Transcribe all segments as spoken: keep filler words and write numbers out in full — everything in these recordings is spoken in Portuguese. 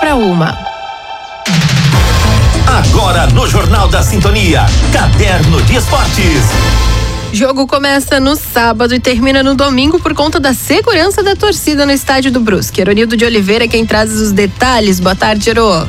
para uma. Agora no Jornal da Sintonia, Caderno de Esportes. Jogo começa no sábado e termina no domingo por conta da segurança da torcida no estádio do Brusque. Eronildo de Oliveira é quem traz os detalhes. Boa tarde, Ero.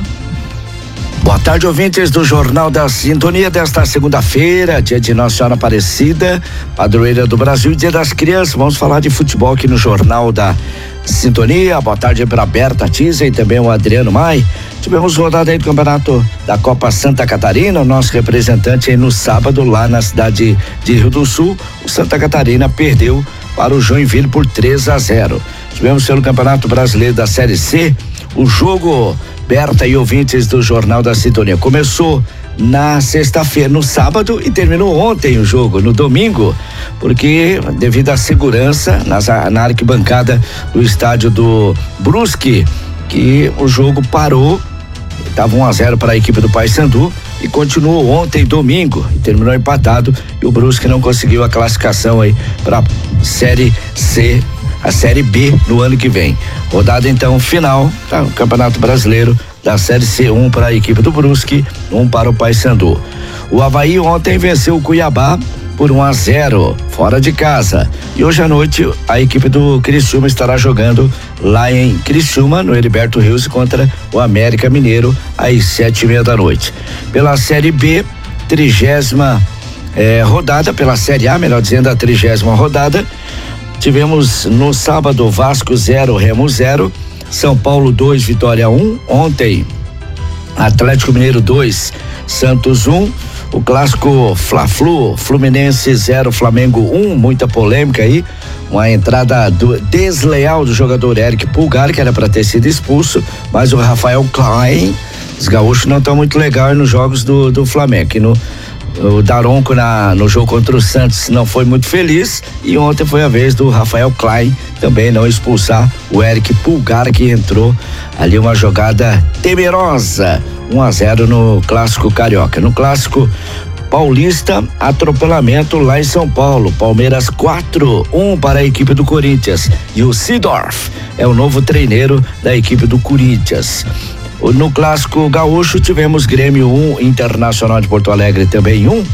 Boa tarde, ouvintes do Jornal da Sintonia desta segunda-feira, dia de Nossa Senhora Aparecida, padroeira do Brasil e dia das crianças. Vamos falar de futebol aqui no Jornal da Sintonia. Boa tarde para a Berta Tiza e também o Adriano Mai. Tivemos rodada aí do campeonato da Copa Santa Catarina, o nosso representante aí no sábado lá na cidade de Rio do Sul. O Santa Catarina perdeu para o Joinville por três a zero. Tivemos pelo Campeonato Brasileiro da Série C, o jogo Berta e ouvintes do Jornal da Sintonia. Começou na sexta-feira, no sábado, e terminou ontem o jogo, no domingo, porque devido à segurança nas, na arquibancada do estádio do Brusque, que o jogo parou, estava um a zero para a equipe do Paysandu e continuou ontem, domingo, e terminou empatado, e o Brusque não conseguiu a classificação aí para a Série C, a Série B no ano que vem. Rodada então final do Campeonato Brasileiro da Série C, um para a equipe do Brusque, um para o Paysandu. O Avaí ontem venceu o Cuiabá por um a zero fora de casa, e hoje à noite a equipe do Criciúma estará jogando lá em Criciúma, no Heriberto Rios, contra o América Mineiro às sete e meia da noite. Pela Série B, trigésima eh, rodada, pela Série A, melhor dizendo, a trigésima rodada. Tivemos no sábado Vasco zero, Remo zero, São Paulo dois, Vitória um. Ontem Atlético Mineiro dois, Santos um. O clássico Fla-Flu, Fluminense zero, Flamengo um. Muita polêmica aí, uma entrada do, desleal do jogador Eric Pulgar, que era para ter sido expulso, mas o Rafael Klein, os gaúchos não estão muito legais nos jogos do, do Flamengo. E no O Daronco na, no jogo contra o Santos não foi muito feliz, e ontem foi a vez do Rafael Klein também não expulsar o Eric Pulgar, que entrou ali uma jogada temerosa. um a zero no clássico carioca. No clássico paulista, atropelamento lá em São Paulo. Palmeiras quatro, um para a equipe do Corinthians, e o Seedorf é o novo treineiro da equipe do Corinthians. No clássico gaúcho tivemos Grêmio um, Internacional de Porto Alegre também um,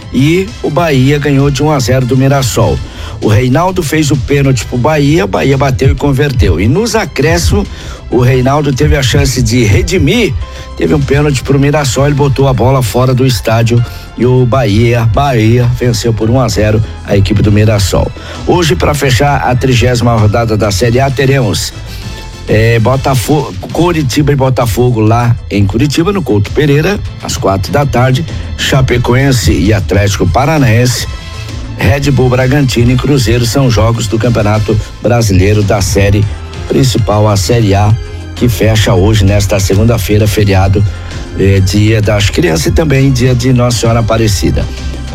e o Bahia ganhou de um a zero do Mirassol. O Reinaldo fez o pênalti pro Bahia, Bahia bateu e converteu. E nos acréscimos, o Reinaldo teve a chance de redimir, teve um pênalti pro Mirassol, ele botou a bola fora do estádio e o Bahia, Bahia venceu por um a zero a equipe do Mirassol. Hoje, para fechar a trigésima rodada da Série A, teremos É, Botafogo, Coritiba e Botafogo lá em Curitiba, no Couto Pereira, às quatro da tarde. Chapecoense e Atlético Paranaense, Red Bull Bragantino e Cruzeiro são jogos do Campeonato Brasileiro da Série Principal, a Série A, que fecha hoje, nesta segunda-feira, feriado, eh, dia das crianças e também dia de Nossa Senhora Aparecida.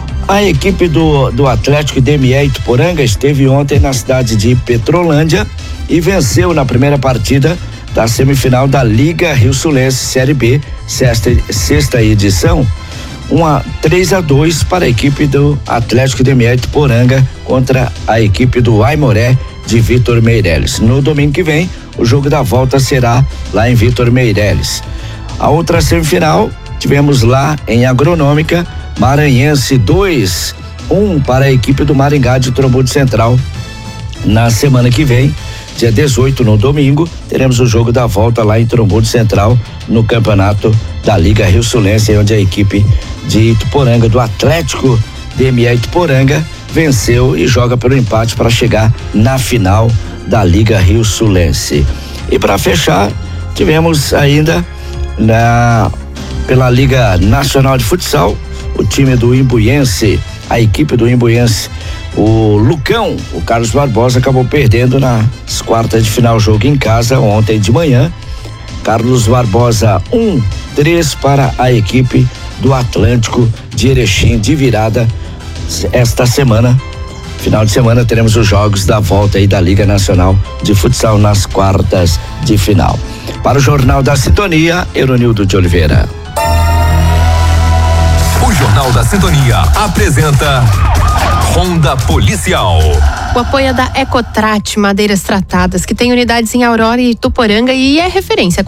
A equipe do, do Atlético D M E Ituporanga esteve ontem na cidade de Petrolândia e venceu na primeira partida da semifinal da Liga Rio Sulense Série B, sexta, sexta edição, uma três a dois para a equipe do Atlético D M E Ituporanga contra a equipe do Aimoré de Vitor Meireles. No domingo que vem, o jogo da volta será lá em Vitor Meireles. A outra semifinal tivemos lá em Agronômica, Maranhense dois, um para a equipe do Maringá de Trombudo Central. Na semana que vem, dia dezoito, no domingo, teremos o jogo da volta lá em Trombudo Central, no campeonato da Liga Rio Sulense, onde a equipe de Ituporanga, do Atlético D M E Ituporanga, venceu e joga pelo empate para chegar na final da Liga Rio Sulense. E para fechar, tivemos ainda na pela Liga Nacional de Futsal, o time do Imbuiense, a equipe do Imbuiense, o Lucão, o Carlos Barbosa, acabou perdendo nas quartas de final, jogo em casa ontem de manhã. Carlos Barbosa um, três para a equipe do Atlântico de Erechim, de virada. Esta semana, final de semana, teremos os jogos da volta aí da Liga Nacional de Futsal nas quartas de final. Para o Jornal da Sintonia, Eronildo de Oliveira. O Jornal da Sintonia apresenta Ronda Policial. O apoio é da Ecotrat Madeiras Tratadas, que tem unidades em Aurora e Ituporanga e é referência